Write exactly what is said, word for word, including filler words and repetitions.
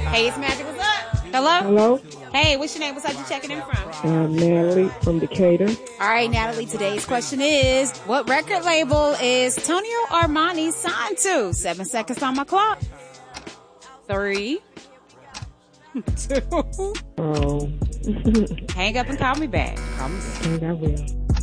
Hey, it's Magic. What's up? Hello? Hello? Hey, what's your name? What's you checking in from? Uh, Natalie from Decatur. All right, Natalie, today's question is, what record label is Tonio Armani signed to? Seven seconds on my clock. Three. Two. Oh. Hang up and call me back. Call me back. I think I will.